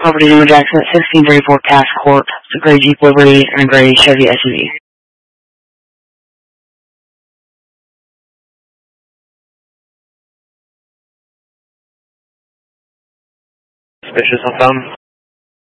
Property Jimmy Jackson at 1634 Cass Court. It's a gray Jeep Liberty and a gray Chevy SUV. Suspicious on phone.